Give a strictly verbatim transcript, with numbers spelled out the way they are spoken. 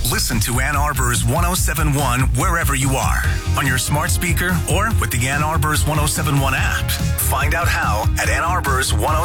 Listen to Ann Arbor's one oh seven point one wherever you are, on your smart speaker or with the Ann Arbor's one oh seven point one app. Find out how at Ann Arbor's one oh